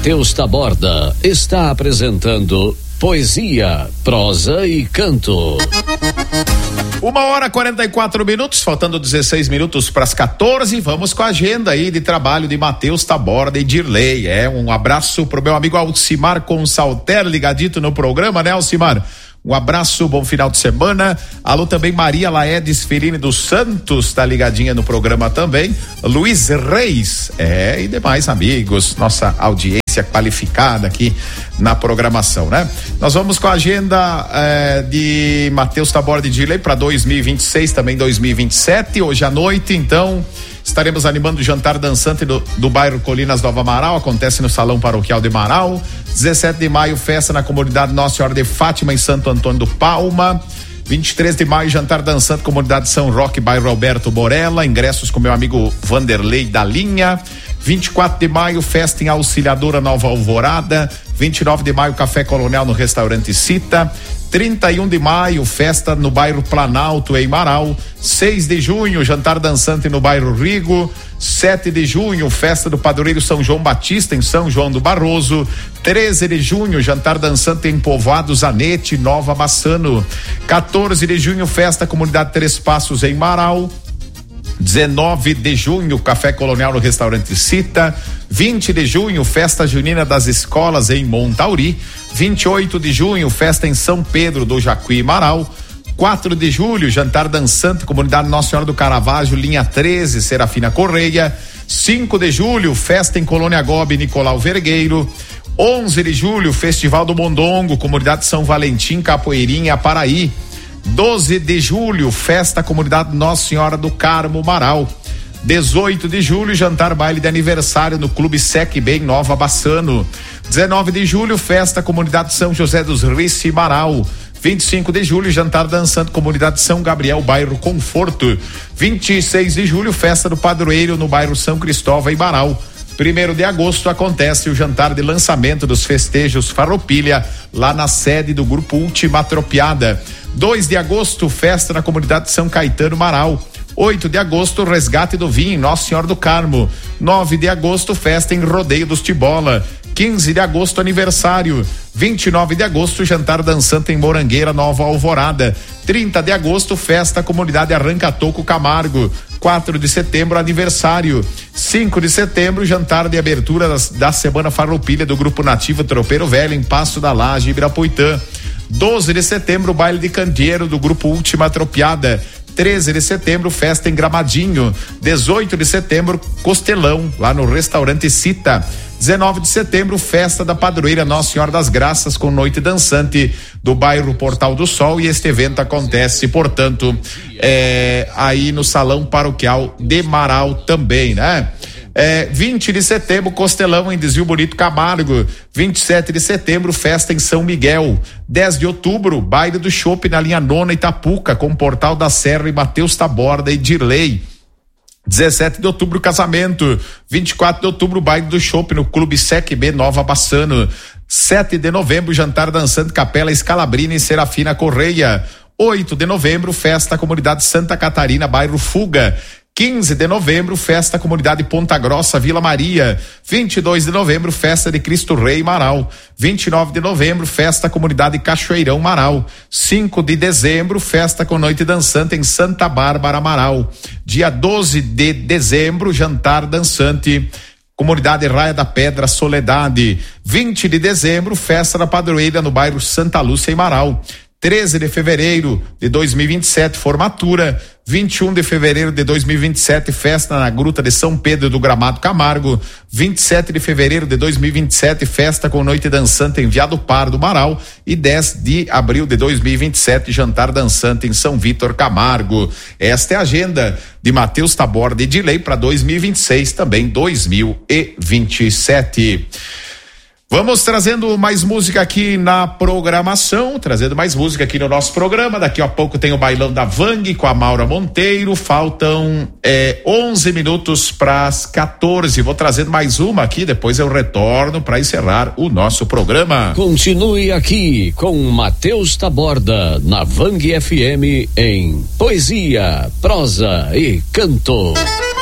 Matheus Taborda está apresentando Poesia, Prosa e Canto. 1h44, faltando 16 minutos para as 14. Vamos com a agenda aí de trabalho de Matheus Taborda e Dirley. Um abraço pro meu amigo Alcimar Consalter, ligadito no programa, né, Alcimar? Um abraço, bom final de semana. Alô também Maria Laedes Ferini dos Santos, tá ligadinha no programa também. Luiz Reis, e demais amigos, nossa audiência qualificada aqui na programação, né? Nós vamos com a agenda de Matheus Taborda e Dirley para 2026, também 2027. Hoje à noite, então, estaremos animando o jantar dançante do bairro Colinas Nova Amaral, acontece no Salão Paroquial de Amaral. 17 de maio, festa na comunidade Nossa Senhora de Fátima em Santo Antônio do Palma. 23 de maio, jantar dançante, comunidade São Roque, bairro Alberto Borella, ingressos com meu amigo Vanderlei da Linha. 24 de maio, festa em Auxiliadora Nova Alvorada. 29 de maio, Café Colonial no restaurante Cita. 31 de maio, festa no bairro Planalto, em Marau. 6 de junho, jantar dançante no bairro Rigo. 7 de junho, festa do padroeiro São João Batista, em São João do Barroso. 13 de junho, jantar dançante em Povoado Zanete, Nova Bassano. 14 de junho, festa Comunidade Três Passos, em Marau. 19 de junho, Café Colonial no restaurante Cita. 20 de junho, festa junina das escolas em Montauri. 28 de junho, festa em São Pedro do Jacuí, Marau. 4 de julho, jantar dançante, comunidade Nossa Senhora do Caravaggio, linha 13, Serafina Correia. 5 de julho, festa em Colônia Gobe, Nicolau Vergueiro. 11 de julho, Festival do Mondongo, comunidade São Valentim, Capoeirinha, Paraí. 12 de julho, festa comunidade Nossa Senhora do Carmo, Marau. 18 de julho, jantar baile de aniversário no Clube Sec Bem, Nova Bassano. 19 de julho, festa comunidade São José dos Rice, Marau. 25 de julho, jantar dançante, comunidade São Gabriel, bairro Conforto. 26 de julho, festa do padroeiro no bairro São Cristóvão, em Marau. 1º de agosto acontece o jantar de lançamento dos festejos Farroupilha, lá na sede do grupo Última Tropiada. 2 de agosto, festa na comunidade São Caetano, Marau. 8 de agosto, resgate do vinho, Nossa Senhora do Carmo. 9 de agosto, festa em Rodeio dos Tibola. 15 de agosto, aniversário. 29 de agosto, jantar dançante em Morangueira, Nova Alvorada. 30 de agosto, festa comunidade Arranca-Toco Camargo. 4 de setembro, aniversário. 5 de setembro, jantar de abertura da Semana Farroupilha do Grupo Nativo Tropeiro Velho, em Passo da Laje, Ibirapuitã. 12 de setembro, baile de candeeiro do Grupo Última Tropiada. 13 de setembro, festa em Gramadinho. 18 de setembro, Costelão, lá no restaurante Cita. 19 de setembro, festa da padroeira Nossa Senhora das Graças, com noite dançante do bairro Portal do Sol, e este evento acontece, portanto, aí no Salão Paroquial de Marau também, né? 20 de setembro, Costelão em Desvio Bonito Camargo. 27 de setembro, festa em São Miguel. 10 de outubro, baile do Chopp na linha 9 Itapuca, com Portal da Serra e Matheus Taborda e Dirley. 17 de outubro, casamento. 24 de outubro, baile do Chopp no Clube Sec B, Nova Bassano. 7 de novembro, jantar dançante Capela Scalabrina e Serafina Correia. 8 de novembro, festa comunidade Santa Catarina, bairro Fuga. 15 de novembro, festa comunidade Ponta Grossa, Vila Maria. 22 de novembro, festa de Cristo Rei, Marau. 29 de novembro, festa comunidade Cachoeirão, Marau. 5 de dezembro, festa com noite dançante em Santa Bárbara, Marau. Dia 12 de dezembro, jantar dançante comunidade Raia da Pedra, Soledade. 20 de dezembro, festa da padroeira no bairro Santa Lúcia, em Marau. 13 de fevereiro de 2027, formatura. 21 de fevereiro de 2027, festa na Gruta de São Pedro do Gramado Camargo. 27 de fevereiro de 2027, festa com noite dançante em Viado Pardo, Marau. E 10 de abril de 2027, jantar dançante em São Vítor Camargo. Esta é a agenda de Matheus Taborda e Dirley para 2026, também 2027. Vamos trazendo mais música aqui na programação, trazendo mais música aqui no nosso programa. Daqui a pouco tem o Bailão da Vang com a Maura Monteiro. Faltam 11 minutos para as 14. Vou trazendo mais uma aqui, depois eu retorno para encerrar o nosso programa. Continue aqui com Matheus Taborda na Vang FM em Poesia, Prosa e Canto.